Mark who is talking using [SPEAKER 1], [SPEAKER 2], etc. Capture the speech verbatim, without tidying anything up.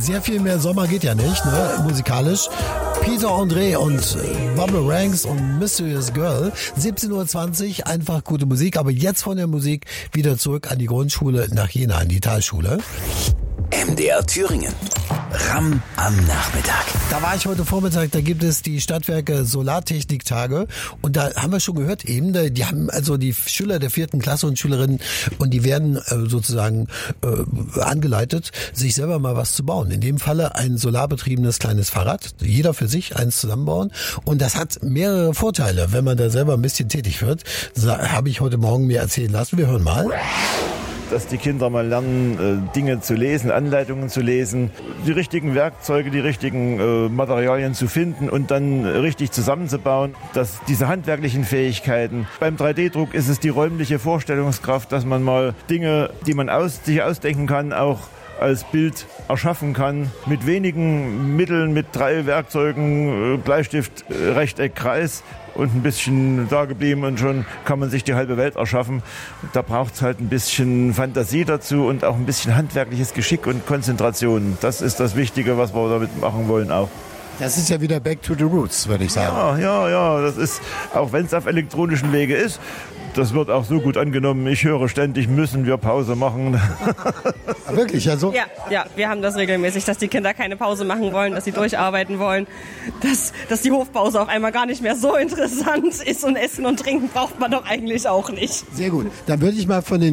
[SPEAKER 1] Sehr viel mehr Sommer geht ja nicht, ne? Musikalisch. Peter André und Bubble Ranks und Mysterious Girl. siebzehn Uhr zwanzig, einfach gute Musik. Aber jetzt von der Musik wieder zurück an die Grundschule nach Jena, an die Talschule.
[SPEAKER 2] M D R Thüringen. Ram am Nachmittag.
[SPEAKER 1] Da war ich heute Vormittag, da gibt es die Stadtwerke Solartechniktage und da haben wir schon gehört eben, die haben also die Schüler der vierten Klasse und Schülerinnen und die werden äh, sozusagen äh, angeleitet, sich selber mal was zu bauen. In dem Falle ein solarbetriebenes kleines Fahrrad, jeder für sich eins zusammenbauen und das hat mehrere Vorteile, wenn man da selber ein bisschen tätig wird. Das habe ich heute Morgen mir erzählen lassen. Wir hören mal.
[SPEAKER 3] Dass die Kinder mal lernen, Dinge zu lesen, Anleitungen zu lesen, die richtigen Werkzeuge, die richtigen äh, Materialien zu finden und dann richtig zusammenzubauen. Dass diese handwerklichen Fähigkeiten. Beim drei D Druck ist es die räumliche Vorstellungskraft, dass man mal Dinge, die man aus, sich ausdenken kann, auch als Bild erschaffen kann. Mit wenigen Mitteln, mit drei Werkzeugen, Bleistift, Rechteck, Kreis und ein bisschen da geblieben und schon kann man sich die halbe Welt erschaffen. Da braucht es halt ein bisschen Fantasie dazu und auch ein bisschen handwerkliches Geschick und Konzentration. Das ist das Wichtige, was wir damit machen wollen auch.
[SPEAKER 1] Das ist ja wieder back to the roots, würde ich sagen.
[SPEAKER 3] Ja, ja, ja. Das ist, auch wenn es auf elektronischen Wege ist, das wird auch so gut angenommen. Ich höre ständig, müssen wir Pause machen.
[SPEAKER 1] Wirklich, also?
[SPEAKER 4] Ja, ja, wir haben das regelmäßig, dass die Kinder keine Pause machen wollen, dass sie durcharbeiten wollen, dass, dass die Hofpause auf einmal gar nicht mehr so interessant ist und Essen und Trinken braucht man doch eigentlich auch nicht.
[SPEAKER 1] Sehr gut. Dann würde ich mal von den